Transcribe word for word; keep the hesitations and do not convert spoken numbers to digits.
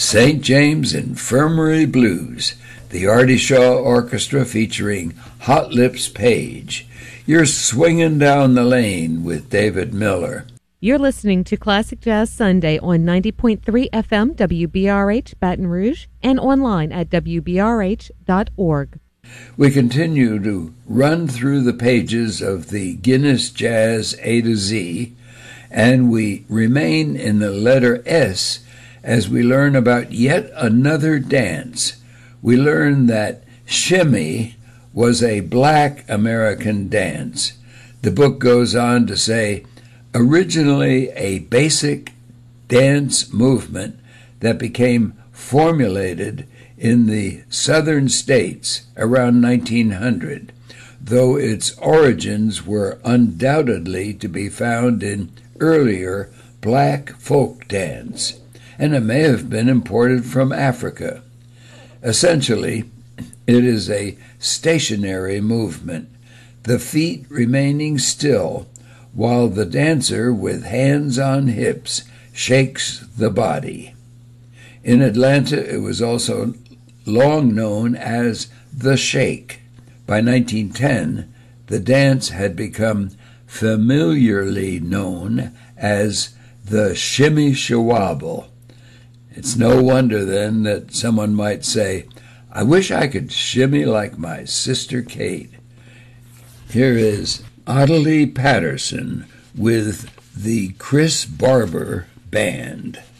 Saint James Infirmary Blues, the Artie Shaw Orchestra featuring Hot Lips Page. You're swinging down the lane with David Miller. You're listening to Classic Jazz Sunday on ninety point three F M W B R H Baton Rouge and online at W B R H dot org. We continue to run through the pages of the Guinness Jazz A to Z, and we remain in the letter S as we learn about yet another dance. We learn that shimmy was a black American dance. The book goes on to say, originally a basic dance movement that became formulated in the southern states around nineteen hundred, though its origins were undoubtedly to be found in earlier black folk dance, and it may have been imported from Africa. Essentially, it is a stationary movement, the feet remaining still while the dancer with hands on hips shakes the body. In Atlanta, it was also long known as the shake. By nineteen ten, the dance had become familiarly known as the shimmy shawabble. It's no wonder, then, that someone might say, I wish I could shimmy like my sister Kate. Here is Ottilie Patterson with the Chris Barber Band.